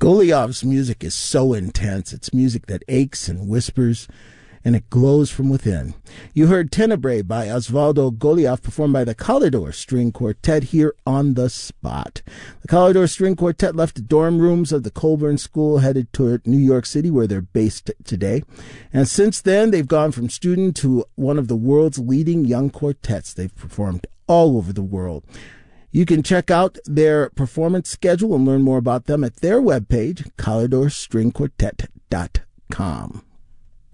Goliav's music is so intense. It's music that aches and whispers, and it glows from within. You heard Tenebrae by Osvaldo Goliav, performed by the Calidor String Quartet here on the spot. The Calidor String Quartet left the dorm rooms of the Colburn School, headed toward New York City, where they're based today. And since then, they've gone from student to one of the world's leading young quartets. They've performed all over the world. You can check out their performance schedule and learn more about them at their webpage, calidorstringquartet.com.